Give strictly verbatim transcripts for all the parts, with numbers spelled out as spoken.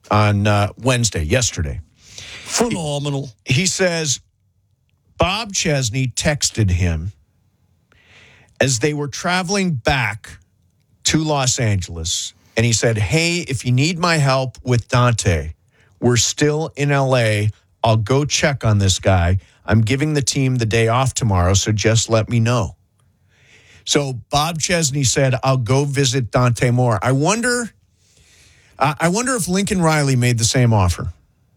on uh, Wednesday, yesterday. Phenomenal. He, he says Bob Chesney texted him as they were traveling back to Los Angeles, and he said, hey, if you need my help with Dante, we're still in L A. I'll go check on this guy. I'm giving the team the day off tomorrow, so just let me know. So Bob Chesney said, I'll go visit Dante Moore. I wonder, uh, I wonder if Lincoln Riley made the same offer.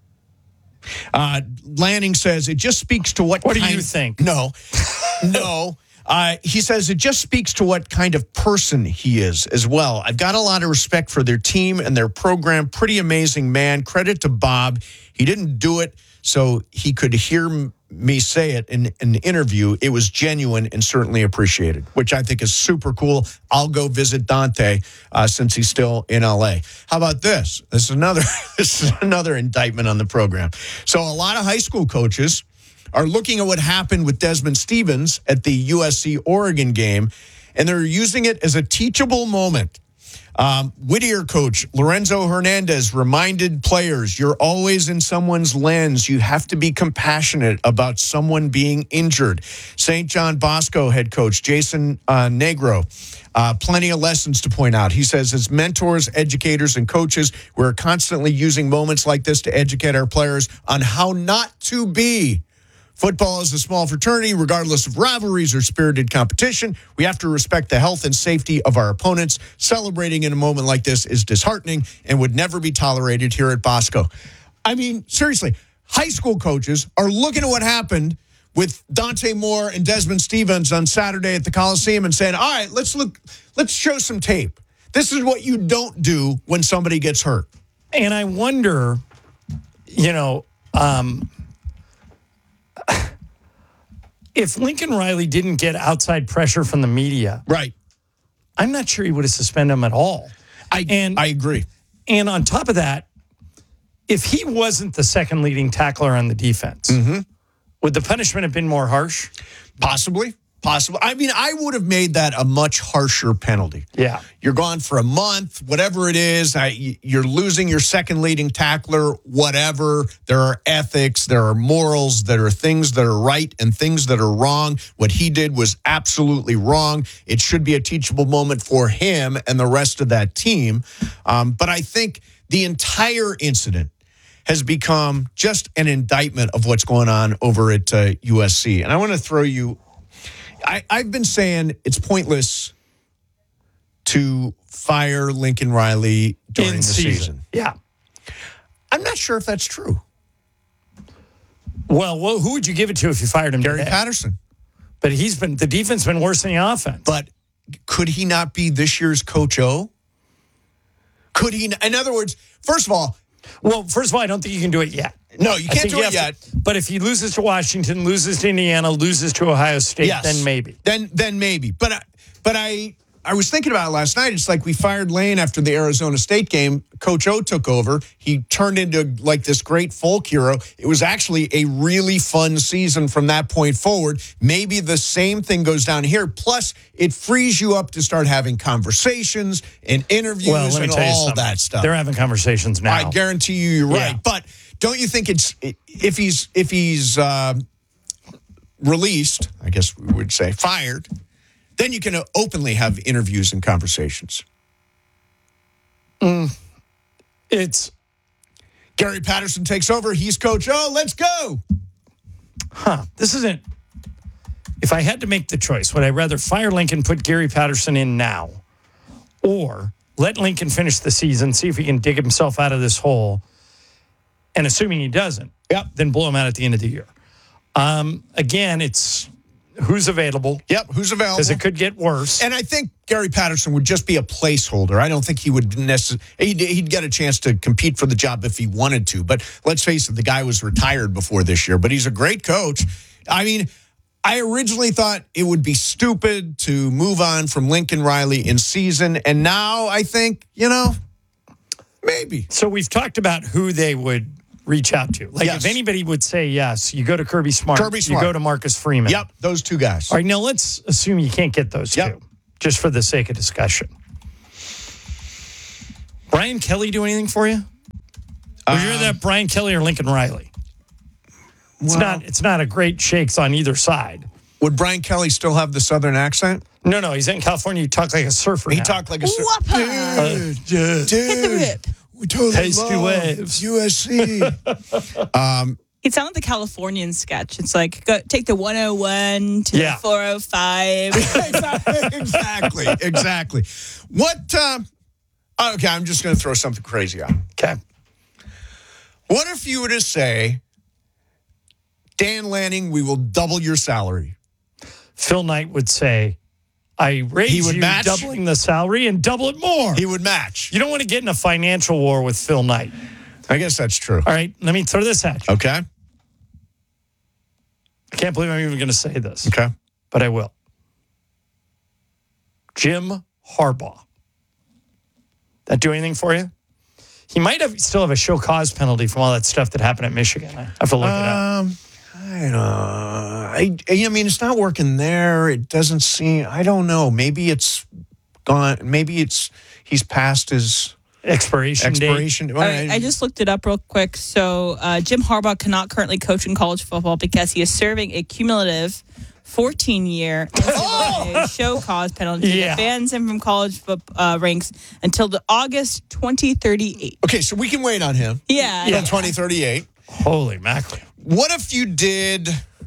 Uh, Lanning says, it just speaks to what What kind, do you think? No, no. Uh, he says it just speaks to what kind of person he is as well. I've got a lot of respect for their team and their program. Pretty amazing man. Credit to Bob. He didn't do it so he could hear m- me say it in, in an interview. It was genuine and certainly appreciated, which I think is super cool. I'll go visit Dante uh, since he's still in L A. How about this? This is another, this is another indictment on the program. So a lot of high school coaches are looking at what happened with Desmond Stevens at the U S C-Oregon game, and they're using it as a teachable moment. Um, Whittier coach Lorenzo Hernandez reminded players, you're always in someone's lens. You have to be compassionate about someone being injured. Saint John Bosco head coach Jason uh, Negro, uh, plenty of lessons to point out. He says, as mentors, educators, and coaches, we're constantly using moments like this to educate our players on how not to be. Football is a small fraternity, regardless of rivalries or spirited competition. We have to respect the health and safety of our opponents. Celebrating in a moment like this is disheartening and would never be tolerated here at Bosco. I mean, seriously, high school coaches are looking at what happened with Dante Moore and Desmond Stevens on Saturday at the Coliseum and saying, all right, let's look, let's show some tape. This is what you don't do when somebody gets hurt. And I wonder, you know, um, if Lincoln Riley didn't get outside pressure from the media, right, I'm not sure he would have suspended him at all. I and I agree. And on top of that, if he wasn't the second leading tackler on the defense, mm-hmm. would the punishment have been more harsh? Possibly. Possible. I mean, I would have made that a much harsher penalty. Yeah. You're gone for a month, whatever it is. I, you're losing your second leading tackler, whatever. There are ethics, there are morals, there are things that are right and things that are wrong. What he did was absolutely wrong. It should be a teachable moment for him and the rest of that team. Um, but I think the entire incident has become just an indictment of what's going on over at uh, U S C. And I want to throw you... I, I've been saying it's pointless to fire Lincoln Riley during In the season. season. Yeah. I'm not sure if that's true. Well, well, who would you give it to if you fired him Gary today? Patterson. But he's been the defense been worse than the offense. But could he not be this year's Coach O? Could he? In other words, first of all, well, first of all, I don't think you can do it yet. No, you can't do it yet. To, but if he loses to Washington, loses to Indiana, loses to Ohio State, yes. then maybe. Then then maybe. But I, but I I was thinking about it last night. It's like we fired Lane after the Arizona State game. Coach O took over. He turned into like this great folk hero. It was actually a really fun season from that point forward. Maybe the same thing goes down here. Plus, it frees you up to start having conversations and interviews well, let me and tell you all something. that stuff. They're having conversations now. I guarantee you you're right. Yeah. But don't you think it's if he's if he's uh, released, I guess we would say fired, then you can openly have interviews and conversations. Mm, it's Gary Patterson takes over. He's Coach O. Let's go. Huh. This isn't. If I had to make the choice, would I rather fire Lincoln, put Gary Patterson in now, or let Lincoln finish the season, see if he can dig himself out of this hole, and assuming he doesn't, yep. then blow him out at the end of the year? Um, again, it's who's available. Yep, who's available. Because it could get worse. And I think Gary Patterson would just be a placeholder. I don't think he would necessarily, he'd, he'd get a chance to compete for the job if he wanted to. But let's face it, the guy was retired before this year, but he's a great coach. I mean, I originally thought it would be stupid to move on from Lincoln Riley in season. And now I think, you know, maybe. So we've talked about who they would reach out to. Like yes. if anybody would say yes, you go to Kirby Smart. Kirby Smart. You go to Marcus Freeman. Yep, those two guys. All right, now let's assume you can't get those yep. two, just for the sake of discussion. Brian Kelly do anything for you? Would you rather have Brian Kelly or Lincoln Riley? It's Well- not. It's not a great shakes on either side. Would Brian Kelly still have the Southern accent? No, no. He's in California. You talk like a surfer. He now. talked like a sur- Whoppa! Dude, dude, Hit the rip. we totally Tasty love waves. U S C. It sounded like the Californian sketch. It's like, go, take the one oh one to Yeah. the four oh five. exactly, exactly. What? Um, okay, I'm just going to throw something crazy out. Okay. What if you were to say, Dan Lanning, we will double your salary? Phil Knight would say, I raise He would you match? doubling the salary and double it more. He would match. You don't want to get in a financial war with Phil Knight. I guess that's true. All right, let me throw this at you. Okay. I can't believe I'm even going to say this, Okay. but I will. Jim Harbaugh. That do anything for you? He might have still have a show cause penalty from all that stuff that happened at Michigan. I have to look it up. Um, I don't know. I, I mean, it's not working there. It doesn't seem. I don't know. Maybe it's gone. Maybe it's he's passed his Expiration, date. expiration. All right, I just looked it up real quick. So uh, Jim Harbaugh cannot currently coach in college football because he is serving a cumulative fourteen-year show cause penalty Yeah. that bans him from college foot, uh, ranks until the August twenty thirty-eight. Okay, so we can wait on him. Yeah. Until twenty thirty-eight. Holy mackerel. What if you did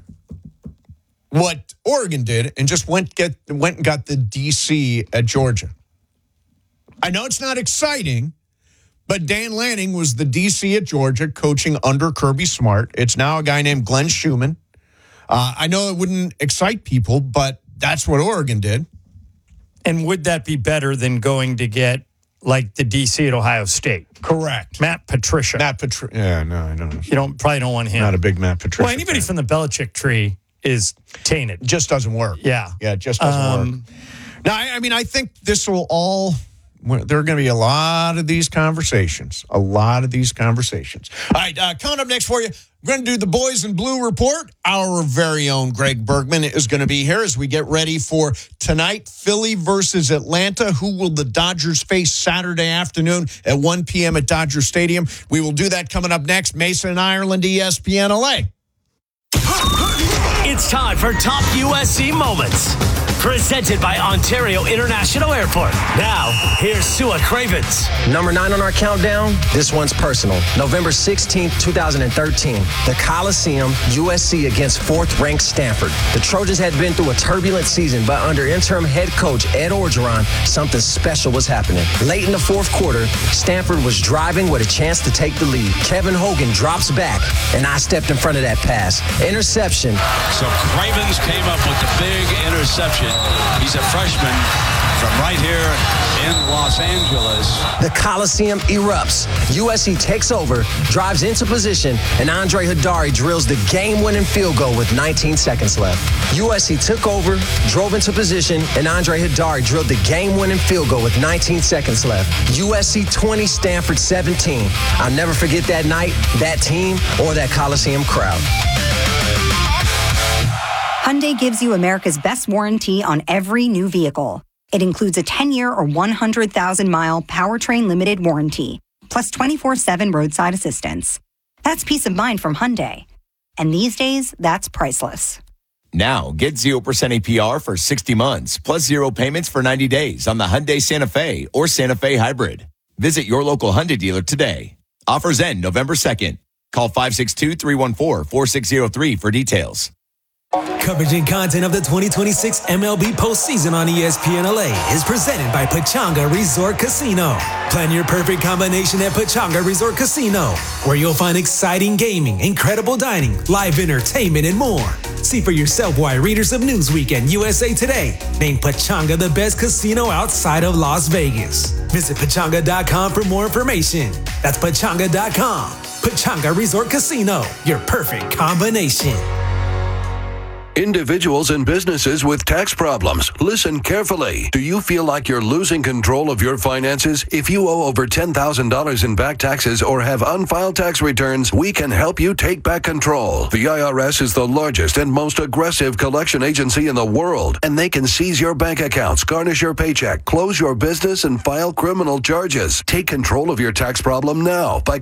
what Oregon did and just went get went and got the D C at Georgia? I know it's not exciting, but Dan Lanning was the D C at Georgia coaching under Kirby Smart. It's now a guy named Glenn Schumann. Uh, I know it wouldn't excite people, but that's what Oregon did. And would that be better than going to get like the D C at Ohio State? Correct. Matt Patricia. Matt Patricia. Yeah, no, I don't know. You don't probably don't want him. Not a big Matt Patricia. well, anybody fan. from the Belichick tree is tainted. just doesn't work. Yeah. Yeah, it just doesn't Um, work. Now, I, I mean, I think this will all, there are going to be a lot of these conversations. A lot of these conversations. All right, uh, coming up next for you, we're going to do the Boys in Blue report. Our very own Greg Bergman is going to be here as we get ready for tonight, Philly versus Atlanta. Who will the Dodgers face Saturday afternoon at one p.m. at Dodger Stadium? We will do that coming up next. Mason and Ireland, E S P N L A. It's time for Top U S C Moments. Presented by Ontario International Airport. Now, here's Sua Cravens. Number nine on our countdown, this one's personal. November sixteenth, twenty thirteen, the Coliseum, U S C against fourth-ranked Stanford. The Trojans had been through a turbulent season, but under interim head coach Ed Orgeron, something special was happening. Late in the fourth quarter, Stanford was driving with a chance to take the lead. Kevin Hogan drops back, and I stepped in front of that pass. Interception. So Cravens came up with the big interception. He's a freshman from right here in Los Angeles. The Coliseum erupts. U S C takes over, drives into position, and Andre Haddari drills the game-winning field goal with nineteen seconds left. U S C took over, drove into position, and Andre Haddari drilled the game-winning field goal with nineteen seconds left. U S C twenty, Stanford seventeen. I'll never forget that night, that team, or that Coliseum crowd. Hyundai gives you America's best warranty on every new vehicle. It includes a ten-year or one hundred thousand mile powertrain limited warranty, plus twenty-four seven roadside assistance. That's peace of mind from Hyundai. And these days, that's priceless. Now, get zero percent A P R for sixty months, plus zero payments for ninety days on the Hyundai Santa Fe or Santa Fe Hybrid. Visit your local Hyundai dealer today. Offers end November second. Call five six two, three one four, four six zero three for details. Coverage and content of the twenty twenty-six M L B postseason on E S P N L A is presented by Pechanga Resort Casino. Plan your perfect combination at Pechanga Resort Casino, where you'll find exciting gaming, incredible dining, live entertainment, and more. See for yourself why readers of Newsweek and U S A Today named Pechanga the best casino outside of Las Vegas. Visit Pechanga dot com for more information. That's Pechanga dot com. Pechanga Resort Casino, your perfect combination. Individuals and businesses with tax problems, listen carefully. Do you feel like you're losing control of your finances? If you owe over ten thousand dollars in back taxes or have unfiled tax returns, we can help you take back control. The I R S is the largest and most aggressive collection agency in the world, and they can seize your bank accounts, garnish your paycheck, close your business, and file criminal charges. Take control of your tax problem now by